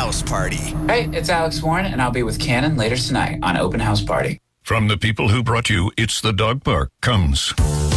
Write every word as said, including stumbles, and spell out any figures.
House Party. Hey, it's Alex Warren, and I'll be with Cannon later tonight on Open House Party. From the people who brought you It's the Dog Park comes